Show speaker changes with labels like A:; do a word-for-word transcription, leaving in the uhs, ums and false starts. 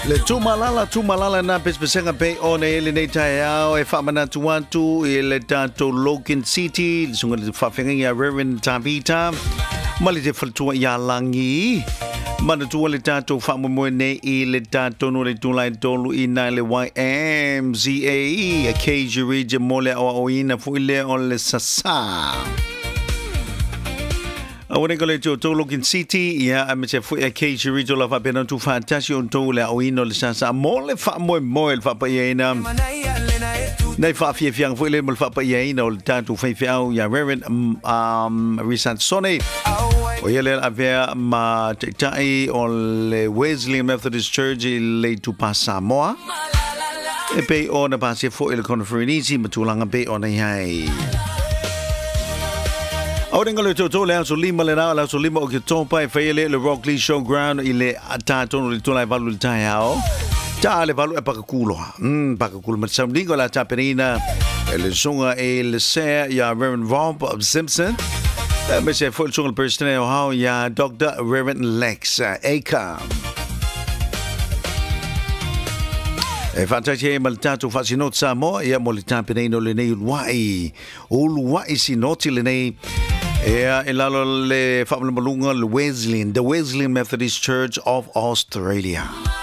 A: Le tumalala tumalala na pespesenga pe on e le nei taiao e whamana tuantu e le tato Logan City sunga le whawhenga ia Reverend Tabita mali te whaltua ia langi mana tua le tato whamomoe nei i le tato no le tulai tolu i nai le Y M Z A a keijuri je mole o oina fuile o le sasa. I want to go to to Logan City. Yeah, I'm just for a case you read all of up in to fantasy on to le oino le sasa mole fa mo mo el fa pa yena. Nei fa fi fiang fo le mo fa pa yena o tanto fa fi au ya Reverend um recent Sonny. O yele avea ma tai o le Wesley Methodist Church le tu Samoa. E pe ona pa se fo el conference matulanga pe ona hai. Aureng le toto le aso lima le na le aso lima o ke topa e fele le Rockley Showground i le atato no le tolai valu le tai ao. Ta le valu e pakakulo. Mm pakakulo ma sa dingo la taperina e le songa e le se ya Reverend Rob Simpson. E me se fo il songa il personale o hao ya Doctor Reverend Lex Aker. E fantasia e maltato fasinot sa mo e mo le taperina le nei ulwai. Ulwai sinoti le nei yeah, e lalo le whamalunga le Wesleyan, the Wesleyan Methodist Church of Australia.